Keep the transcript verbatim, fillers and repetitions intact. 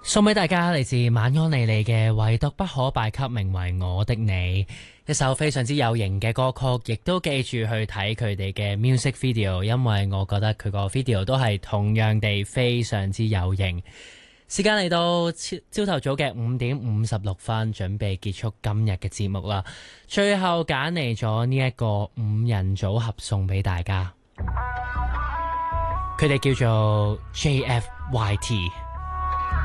送俾大家嚟自晚安莉莉嘅唯獨不可敗給名為我的你，一首非常之有型嘅歌曲，亦都記住去睇佢哋嘅 music video， 因為我覺得佢個 video 都係同樣地非常之有型。時間嚟到朝頭早嘅五點五十六分，準備結束今日嘅節目啦。最後揀嚟咗呢一個五人組合送俾大家，佢哋叫做 J F Y T。